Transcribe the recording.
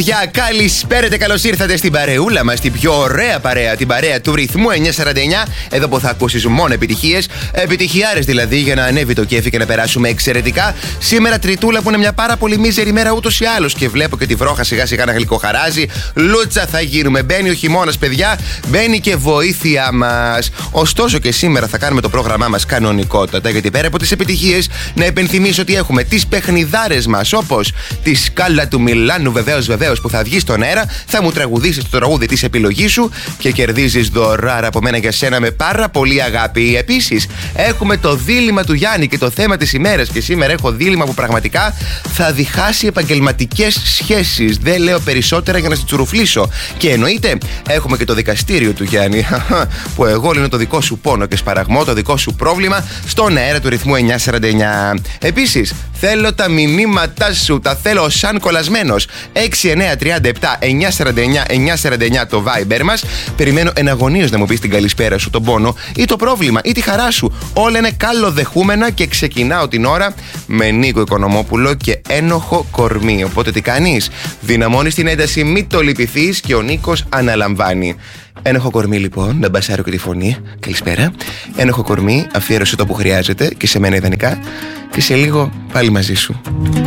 Γεια, καλησπέρα και καλώς ήρθατε στην παρεούλα μας, την πιο ωραία παρέα, την παρέα του ρυθμού 949. Εδώ που θα ακούσεις μόνο επιτυχίες, επιτυχιάρες δηλαδή, για να ανέβει το κέφι και να περάσουμε εξαιρετικά. Σήμερα Τριτούλα, που είναι μια πάρα πολύ μίζερη μέρα ούτως ή άλλως, και βλέπω και τη βρόχα σιγά σιγά να γλυκοχαράζει. Λούτσα θα γίνουμε. Μπαίνει ο χειμώνας, παιδιά, μπαίνει και βοήθεια μας. Ωστόσο και σήμερα θα κάνουμε το πρόγραμμά μας κανονικότατα, γιατί πέρα από τις επιτυχίες, να υπενθυμίσω ότι έχουμε τις παιχνιδάρες μας, όπως τη σκάλα του Μιλάνου, βεβαίως, που θα βγει στον αέρα, θα μου τραγουδήσεις το τραγούδι της επιλογής σου και κερδίζεις δωράρα από μένα για σένα με πάρα πολύ αγάπη. Επίσης, έχουμε το δίλημμα του Γιάννη και το θέμα της ημέρας. Και σήμερα έχω δίλημμα που πραγματικά θα διχάσει επαγγελματικές σχέσεις. Δεν λέω περισσότερα για να σε τσουρουφλήσω. Και εννοείται, έχουμε και το δικαστήριο του Γιάννη, που εγώ λύνω το δικό σου πόνο και σπαραγμό, το δικό σου πρόβλημα, στον αέρα του ρυθμού 949. Επίσης, θέλω τα μηνύματά σου, τα θέλω σαν κολλασμένος. 6937-949-949 το Viber μας. Περιμένω εναγωνίως να μου πεις την καλησπέρα σου, τον πόνο ή το πρόβλημα ή τη χαρά σου. Όλα είναι καλοδεχούμενα και ξεκινάω την ώρα με Νίκο Οικονομόπουλο και ένοχο κορμί. Οπότε τι κάνεις? Δυναμώνεις την ένταση, μη το λυπηθείς, και ο Νίκος αναλαμβάνει. Ένοχο κορμί, λοιπόν, να μπασάρω και τη φωνή. Καλησπέρα. Ένοχο κορμί, αφιέρωσε το που χρειάζεται και σε μένα ιδανικά. Και σε λίγο πάλι μαζί σου.